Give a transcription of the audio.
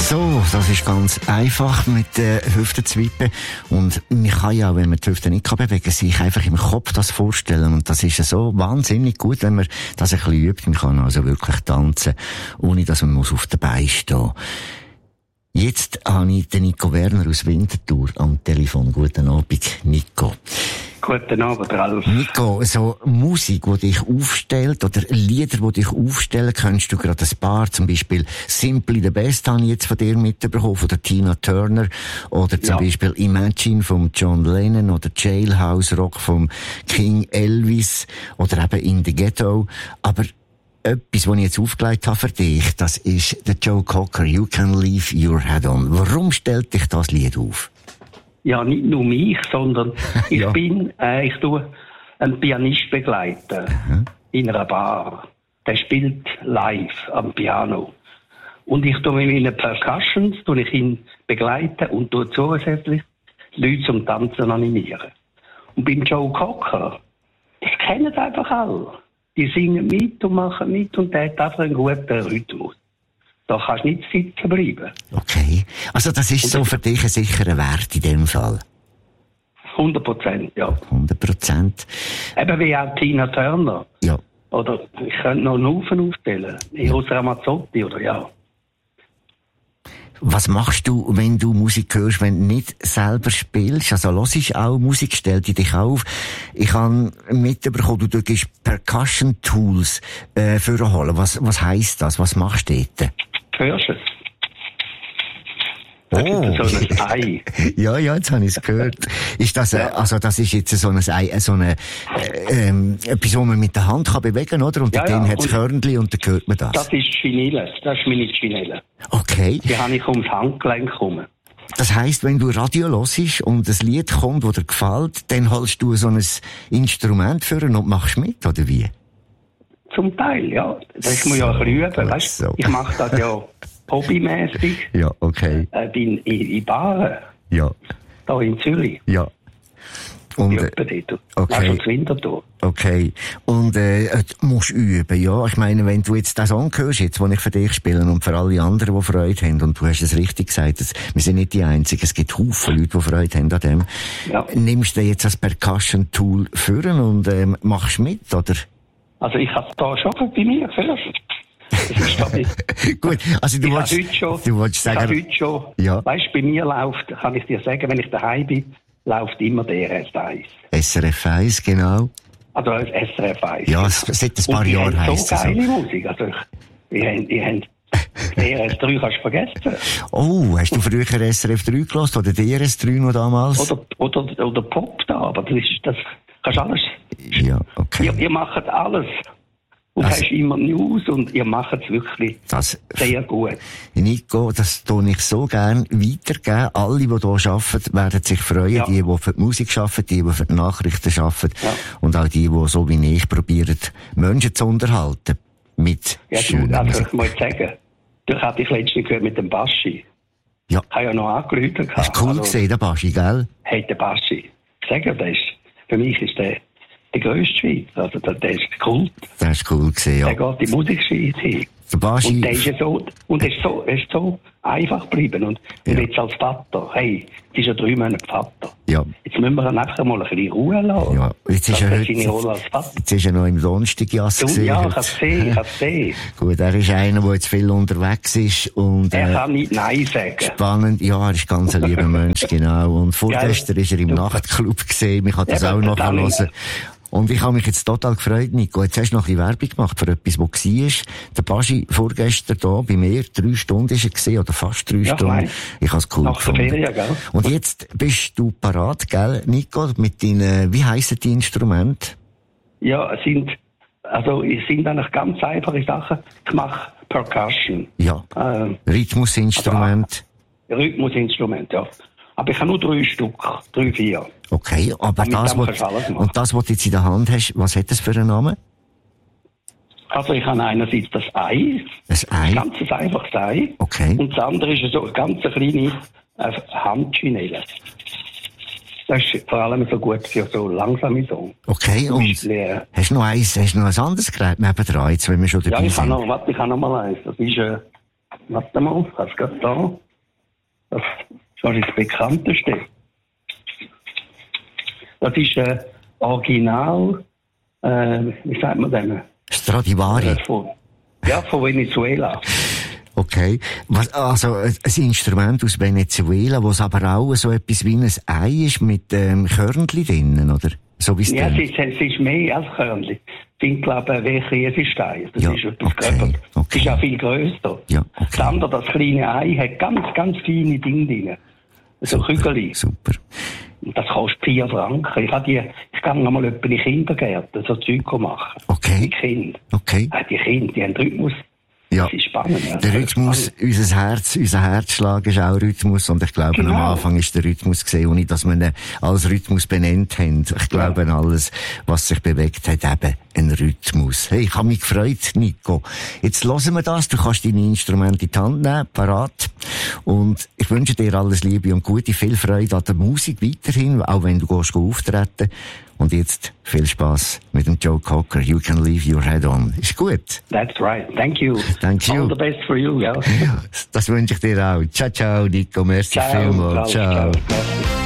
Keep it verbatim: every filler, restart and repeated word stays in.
So, das ist ganz einfach mit den Hüften zu wippen. Und man kann ja, wenn man die Hüften nicht bewegen kann, sich einfach im Kopf das vorstellen. Und das ist ja so wahnsinnig gut, wenn man das ein bisschen übt. Man kann also wirklich tanzen, ohne dass man muss auf den Beinen stehen. Jetzt habe ich den Nico Werner aus Winterthur am Telefon. Guten Abend, Nico. Guten Abend, Ralf. Nico, so Musik, die dich aufstellt, oder Lieder, die dich aufstellen, kennst du gerade ein paar, zum Beispiel Simply the Best habe ich jetzt von dir mitbekommen, von der Tina Turner, oder zum ja. Beispiel Imagine von John Lennon, oder Jailhouse Rock von King Elvis, oder eben In the Ghetto. Aber etwas, was ich jetzt aufgelegt habe für dich, das ist der Joe Cocker, You Can Leave Your Head On. Warum stellt dich das Lied auf? Ja, nicht nur mich, sondern ich ja. bin, äh, ich tue einen Pianist begleiten mhm. in einer Bar. Der spielt live am Piano. Und ich tue mit meinen Percussions, tue ich ihn begleiten und tue zusätzlich Leute zum Tanzen animieren. Und beim Joe Cocker, das kennen einfach alle. Die singen mit und machen mit und der hat einfach einen guten Rhythmus. Da kannst du nicht sitzen bleiben. Okay. Also das ist und so für dich ein sicherer Wert in dem Fall? hundert Prozent, ja. hundert Prozent. Eben wie auch Tina Turner. Ja. Oder ich könnte noch einen Haufen aufstellen. Eros Ramazzotti, oder ja. Was machst du, wenn du Musik hörst, wenn du nicht selber spielst? Also hörst du auch Musik, stellt die dich auf. Ich habe mitbekommen, du gehst Percussion Tools äh, vorholen. Was, was heisst das? Was machst du dort? Hörst du es? Da oh. gibt es so ein Ei. ja, ja, jetzt habe ich es gehört. Ist das, ja. also das ist jetzt so ein Ei, so eine, äh, ähm, etwas, was man mit der Hand kann bewegen, oder? Und ja, dann ja. hat es Körnchen und dann hört man das. Das ist Chinelle. Das ist meine Chinelle. Okay. Die habe ich ums Handgelenk herum. Das heisst, wenn du Radio hörst und ein Lied kommt, das dir gefällt, dann holst du so ein Instrument für und machst mit, oder wie? Zum Teil, ja. Das muss man ja ein bisschen üben, weißt du? So. Ich mache das ja hobbymäßig. Ja, okay. Äh, bin in, in Baren. Ja. Da in Zürich. Ja. Und, äh, dort. okay. Also Winterthur. Okay. Und, äh, du musst üben, ja. Ich meine, wenn du jetzt den Song hörst, jetzt, den ich für dich spiele und für alle anderen, die Freude haben, und du hast es richtig gesagt, dass, wir sind nicht die Einzigen, es gibt Haufen Leute, die Freude haben an dem. Ja. Nimmst du jetzt das Percussion-Tool führen und, ähm, machst mit, oder? Also ich habe da schon bei mir gehört. Das ist Gut, also du ich wolltest, heute schon, du wolltest sagen... Ich heute schon, ja. Weißt du, bei mir läuft, kann ich dir sagen, wenn ich daheim bin, läuft immer der R S eins. S R F eins, genau. Also S R F eins. Ja, seit ein paar Jahren heisst es so. geile Musik. Also ich, ich, ich, ich, R S drei kannst du vergessen. Oh, hast du früher S R F drei gehört oder D R S drei noch damals? Oder, oder, oder Pop da, aber das ist, das kannst du alles. Ja, okay. Ihr, ihr macht alles. Und hast immer News und ihr macht es wirklich das, sehr gut. Nico, das tue ich so gern weitergeben. Alle, die hier arbeiten, werden sich freuen. Ja. Die, die für die Musik arbeiten, die, die für die Nachrichten arbeiten. Ja. Und auch die, die so wie ich probieren, Menschen zu unterhalten. Mit ja, schönen du, also Musik. ich muss sagen, du hast dich letztens gehört mit dem Baschi. Ja. Ich habe ja noch angerufen. Das ist cool also, gesehen, der Baschi, gell? Hey, der Baschi. Ich sage, das ist, für mich ist der der grösste Schweizer, also der, der ist Kult. Der ist cool gesehen, ja. Der geht die Musikschweiz hin. Der Baschi. Und der ist ja so, und er ist so, er ist so einfach geblieben. Und, ja. und jetzt als Vater, hey, jetzt ist er drei Monate Vater. Ja. Jetzt müssen wir ihn einfach mal ein bisschen Ruhe lassen. Ja, jetzt ist er heute, seine Rolle als Vater. Jetzt ist er noch im Donnerstagjass gesehen. Ja, ich hab's gesehen, ich hab's gesehen. Gut, er ist einer, der jetzt viel unterwegs ist und, er äh, kann nicht Nein sagen. Spannend, ja, er ist ganz ein lieber Mensch, genau. Und vorgestern ist er im Nachtclub gesehen, ich kann das ja, auch noch hören. Und ich habe mich jetzt total gefreut, Nico. Jetzt hast du noch ein bisschen Werbung gemacht für etwas, was war. Der Baschi vorgestern da bei mir, drei Stunden ist er gesehen, oder fast drei ja, Stunden. Nein. Ich habe es cool Nach gefunden. der Ferien, gell? Und jetzt bist du parat, gell, Nico, mit deinen, wie heissen die Instrumente? Ja, es sind, also, es sind eigentlich ganz einfache Sachen. Ich mache Percussion. Ja. Ähm, Rhythmusinstrument. Also, Rhythmusinstrument, ja. Aber ich habe nur drei Stück, drei, vier. Okay, aber das, was, und das, was du jetzt in der Hand hast, was hat das für einen Namen? Also ich habe einerseits das Ei. Das Ei? Ein ganz einfaches Ei. Okay. Und das andere ist so eine ganz kleine äh, Handschinelle. Das ist vor allem so gut für so langsame Songs. Okay, und hast du noch eins, hast du noch ein anderes Gerät nebendran, jetzt, wenn wir schon dabei ja, ich sind? Ja, warte, ich habe noch mal eins. Das ist, äh, Warte mal, das ist gerade da. Das ist wahrscheinlich das bekannteste. Das ist ein Original, äh, wie sagt man denn? Stradivari. Äh, von, ja, von Venezuela. Okay. Was, also, ein Instrument aus Venezuela, wo es aber auch so etwas wie ein Ei ist mit ähm, Körnchen drinnen, oder? So wie's ja, es klingt. ist, es ist mehr als Körnchen. Es sind, glaube ich, welche Käsesteine. Das Ja, ist etwas okay, gröber. okay. Es ist auch viel grösser. Ja, okay. Das andere, das kleine Ei, hat ganz, ganz feine Dinge drin. So Kügel. Super. Das kostet vier Franken. Ich habe die, ich gehe noch mal etwa in die Kindergärten, so Zeug machen. Okay. Die Kinder. Okay. Ah, die Kinder, die haben Rhythmus. Ja. Das ist spannend. Ja. Der Rhythmus, unser Herz, unser Herzschlag ist auch Rhythmus und ich glaube, Genau. am Anfang ist der Rhythmus gesehen, ohne dass wir ihn als Rhythmus benannt haben. Ich glaube, ja. Alles, was sich bewegt hat, eben ein Rhythmus. Hey, ich habe mich gefreut, Nico. Jetzt hören wir das, du kannst deine Instrumente in die Hand nehmen, parat. Und ich wünsche dir alles Liebe und Gute, viel Freude an der Musik weiterhin, auch wenn du gehst auftreten. Und jetzt viel Spaß mit dem Joe Cocker. You can leave your head on. Ist gut? That's right. Thank you. Thank you. All the best for you, ja. Ja, das wünsche ich dir auch. Ciao, ciao, Nico. Merci Ciao, vielmals. ciao, Ciao. ciao. Merci.